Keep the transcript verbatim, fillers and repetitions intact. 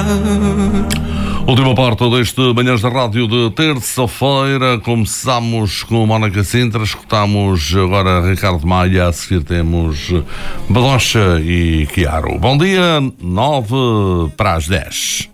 Última parte deste Manhãs da Rádio de terça-feira. Começamos com Mónica Sintra, escutamos agora Ricardo Maia, a seguir temos Badocha e Chiaro. Bom dia, nove para as dez.